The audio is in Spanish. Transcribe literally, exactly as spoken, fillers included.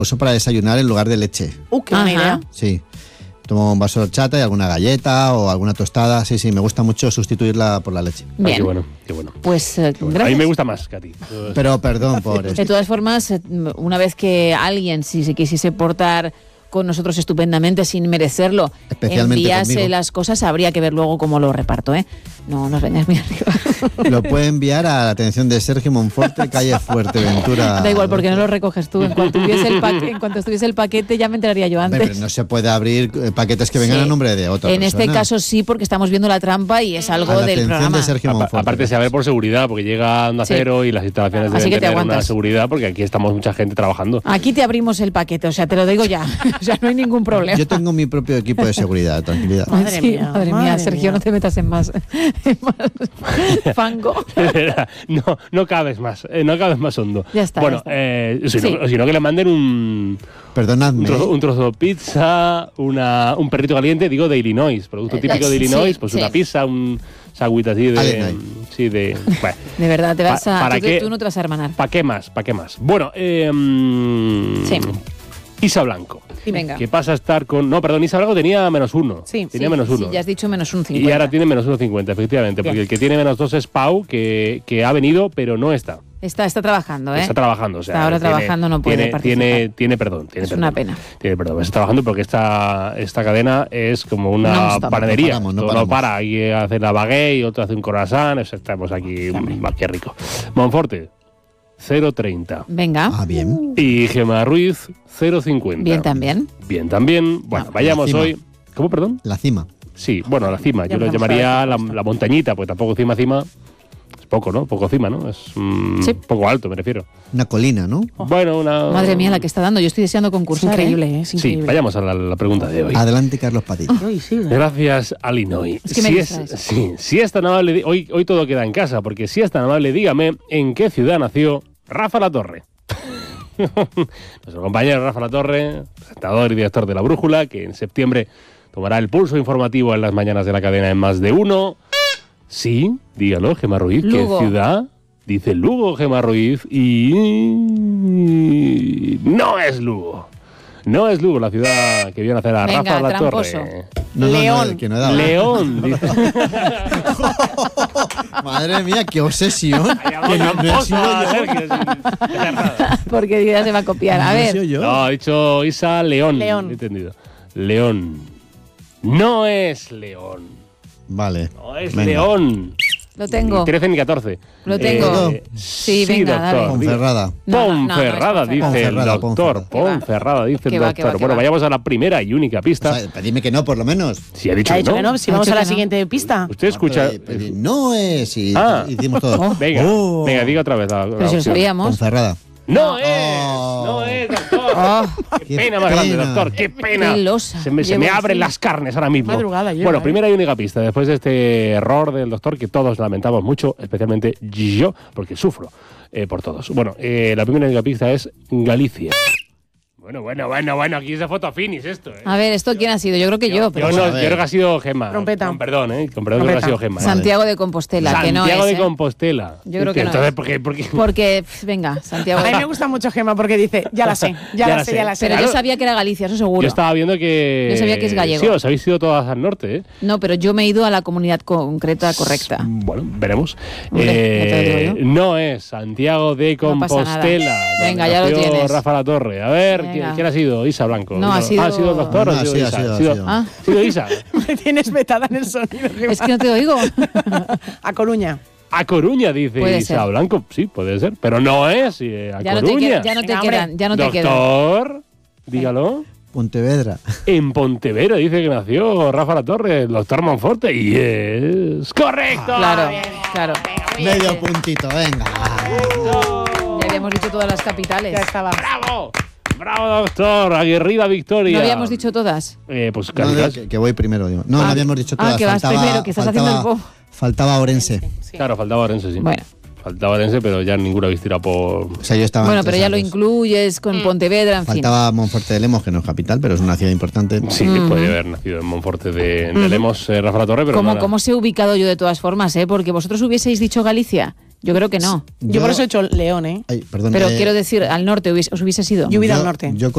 uso para desayunar en lugar de leche. Uh, qué buena idea. Sí. Tomo un vaso de horchata y alguna galleta o alguna tostada. Sí, sí, me gusta mucho sustituirla por la leche. Bien. Ah, qué bueno, qué bueno. Pues eh, Qué bueno. gracias. A mí me gusta más que a ti. Pero perdón por esto. De todas formas, una vez que alguien, si se quisiese portar con nosotros estupendamente sin merecerlo, Especialmente enviase conmigo. las cosas, habría que ver luego cómo lo reparto, ¿eh? No nos vengas muy arriba. Lo puede enviar a la atención de Sergio Monforte, calle Fuerteventura. Da igual, porque no lo recoges tú. En cuanto tuviese el, pa- en cuanto estuviese el paquete, ya me enteraría yo antes. Hombre, pero no se puede abrir eh, paquetes que vengan Sí. a nombre de otra En persona. este caso sí, porque estamos viendo la trampa y es algo A la del atención programa. de Sergio Apa- Monforte. aparte se abre por seguridad, porque llega Onda Sí. Cero y las instalaciones Así deben que te tener una aguantas. seguridad, porque aquí estamos mucha gente trabajando. Aquí te abrimos el paquete, o sea, te lo digo ya. O sea, no hay ningún problema. Yo tengo mi propio equipo de seguridad, tranquilidad. Madre Madre mía, mía, madre mía, madre Sergio, mía. no te metas en más, en más fango. no, no cabes más, eh, no cabes más hondo. Ya está, Bueno, ya está. eh, si, Sí. no, si no que le manden un, Perdonadme. un, trozo, un trozo de pizza, una, un perrito caliente, digo de Illinois, producto Eh, típico de sí, Illinois, pues sí. una pizza, un sagüita así de... Illinois. Sí, de... Bueno, De verdad, te vas Pa- a. ¿para tú, qué? tú no te vas a hermanar. ¿para qué más? ¿Para qué más? Bueno, eh, Sí. Isa Blanco. Venga. Que pasa a estar con... No, perdón, Isa Blanco tenía menos uno. Sí. Tenía Sí, menos uno. Sí, ya has dicho menos un cincuenta. Y ahora tiene menos uno cincuenta, efectivamente. Porque Bien. el que tiene menos dos es Pau, que, que ha venido, pero no está. Está, está trabajando, ¿eh? Está trabajando. O sea, Está ahora tiene- trabajando, no puede tiene, participar. Tiene, tiene perdón. Tiene Es perdón. una pena. Tiene perdón. Está trabajando porque esta, esta cadena es como una Non-stop. panadería. No paramos, no Todo paramos. para. Hay hace la baguette, otro hace un croissant. O sea, estamos aquí. Más que rico. Monforte, cero treinta. Venga. Ah, bien. Y Gemma Ruiz, cero cincuenta. Bien también. Bien también. Bueno, No, vayamos la cima. hoy. ¿Cómo, perdón? La cima. Sí, bueno, a la cima. Ya Yo lo empezamos a llamaría ver la, cómo está. la montañita, pues tampoco cima, cima. Es poco, ¿no? Poco cima, ¿no? Es mm, Sí. poco alto, me refiero. Una colina, ¿no? Bueno, una... Madre mía, la que está dando. Yo estoy deseando Es concursar. increíble, ¿eh? ¿eh? Es Sí, increíble. vayamos a la, la pregunta de hoy. Adelante, Carlos Padilla. Uy, sí, ¿eh? Gracias a Illinois. Es que me si, es, distraes. sí, si es tan amable, di- hoy, hoy todo queda en casa, porque si es tan amable, dígame en qué ciudad nació Rafa Latorre. Nuestro compañero Rafa Latorre, presentador y director de La Brújula, que en septiembre tomará el pulso informativo en las mañanas de la cadena en Más de Uno. Sí, dígalo, Gemma Ruiz. Lugo. ¿Qué ciudad? Dice Lugo, Gemma Ruiz. Y no es Lugo. No es Lugo la ciudad que vio nacer a Venga, Rafa tramposo. Latorre. No, no, León. No, que no he dado. León, dice. Madre mía, qué obsesión. Vaya Que no, no he tramposo, sido yo. Sergio, sin hacer nada. Porque ya se va a copiar. A No he ver. sido yo. No, ha dicho Isa León. León. He entendido. León. No es León. Vale. No es Venga. León. Lo tengo. Ni trece ni catorce. Lo tengo. Eh, Sí, venga, doctor. dale. Ponferrada. No, no, no, no es Ponferrada, dice Ponferrada. el doctor. Ponferrada. Que va. Ponferrada, dice el Que va, que va, doctor. que Bueno, va. vayamos a la primera y única pista. O sea, pedime que no, por lo menos. Si ha dicho Ha que dicho no. que no, si Ha vamos dicho a la que no. siguiente pista. Usted escucha. Pedí- pedí- no es. Y Ah. hicimos todo. Venga, Oh. venga, diga otra vez. La, la Pero si lo opción. sabíamos. Ponferrada. No Oh. es, no es, doctor. Oh, Qué Qué pena más grande, pena. doctor. Qué pena. Qué losa. Se me, se me Llevo abren encima. las carnes ahora mismo. Madrugada lleva, bueno, ¿eh? primera y única pista. Después de este error del doctor que todos lamentamos mucho, especialmente yo, porque sufro eh, por todos. Bueno, eh, la primera y única pista es Galicia. Bueno, bueno, bueno, bueno. Aquí es de foto finis esto, ¿eh? a ver, ¿esto quién ha sido? Yo creo que yo. Yo, pero no, bueno, a yo ver. creo que ha sido Gemma. Trompeta. Con perdón, ¿eh? Con perdón, creo que ha Trompeta. sido Gemma. ¿eh? Santiago de Compostela, que no Santiago es. de ¿eh? Compostela. Yo creo que no Entonces, es. ¿por qué? ¿Por qué? Porque, pf, venga, Santiago A de mí me gusta mucho Gemma porque dice, ya la sé, ya, la sé, ya la sé. Pero Claro. yo sabía que era Galicia, eso seguro. Yo estaba viendo que... Yo sabía que es gallego. Sí, os habéis ido todas al norte, ¿eh? No, pero yo me he ido a la comunidad concreta correcta. Bueno, veremos. Hombre, ya te lo digo yo. No es Santiago de No pasa nada. Compostela. Venga, donde ya lo nació tienes. Rafa Latorre. A ver, ¿quién, Venga. quién ha sido? Isa Blanco. No, ha sido- ¿Ha sido el doctor No, o ha sido sí, ha Isa? sido, ha sido, sido. Ah. ¿ha sido Isa? Me tienes vetada en el sonido, Gemma. Es que no te oigo. A Coruña. A Coruña, dice Puede Isa ser. Blanco. Sí, puede ser. Pero no es eh, a Ya no te, Coruña. queda- ya no te Venga, quedan, hombre. ya no te quedan. Doctor, dígalo. Pontevedra. En Pontevedra dice que nació Rafa Latorre, el doctor Monforte. Y es correcto. Claro, claro. Medio puntito, venga. Ya habíamos dicho todas las capitales. Ya estaba. ¡Bravo! ¡Bravo, doctor! Aguerrida victoria. ¿No habíamos dicho todas? Eh, pues No, Cádiz. que, que voy primero. Digo. No, Ah, no habíamos dicho ah, todas. que vas faltaba, primero, que estás faltaba, haciendo el po. Faltaba Orense. Sí. Claro, faltaba Orense, sí. Bueno, Faltaba Orense, pero ya ninguno habéis tirado por... O sea, yo estaba bueno, entre pero ya esas lo dos. incluyes con Pontevedra, en fin. Faltaba Monforte de Lemos, que no es capital, pero es una ciudad importante. Sí, podría haber nacido en Monforte de, de Lemos, eh, Rafa Latorre, pero ¿Cómo, no era- ¿Cómo se he ubicado yo de todas formas, eh? Porque vosotros hubieseis dicho Galicia. Yo creo que no. Yo, por eso he hecho León, ¿eh? Ay, perdón. Pero eh, quiero decir, al norte hubiese- os hubiese sido. Yo he ido yo- al norte. Yo